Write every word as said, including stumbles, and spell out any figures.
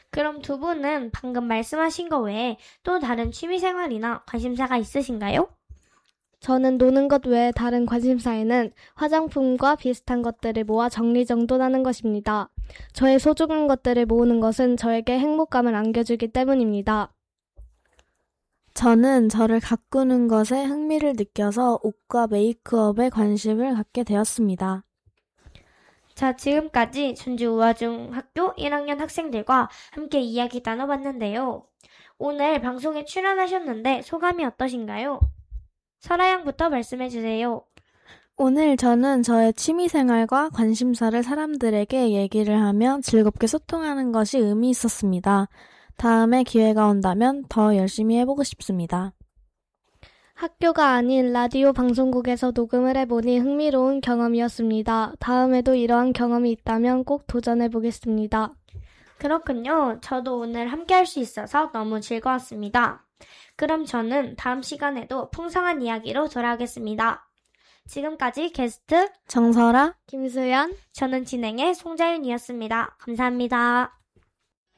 그럼 두 분은 방금 말씀하신 거 외에 또 다른 취미생활이나 관심사가 있으신가요? 저는 노는 것 외에 다른 관심사에는 화장품과 비슷한 것들을 모아 정리정돈하는 것입니다. 저의 소중한 것들을 모으는 것은 저에게 행복감을 안겨주기 때문입니다. 저는 저를 가꾸는 것에 흥미를 느껴서 옷과 메이크업에 관심을 갖게 되었습니다. 자, 지금까지 전주우아중학교 일 학년 학생들과 함께 이야기 나눠봤는데요. 오늘 방송에 출연하셨는데 소감이 어떠신가요? 설아양부터 말씀해주세요. 오늘 저는 저의 취미생활과 관심사를 사람들에게 얘기를 하며 즐겁게 소통하는 것이 의미 있었습니다. 다음에 기회가 온다면 더 열심히 해보고 싶습니다. 학교가 아닌 라디오 방송국에서 녹음을 해보니 흥미로운 경험이었습니다. 다음에도 이러한 경험이 있다면 꼭 도전해보겠습니다. 그렇군요. 저도 오늘 함께 할 수 있어서 너무 즐거웠습니다. 그럼 저는 다음 시간에도 풍성한 이야기로 돌아오겠습니다. 지금까지 게스트 정설아, 김수연, 저는 진행의 송자윤이었습니다. 감사합니다.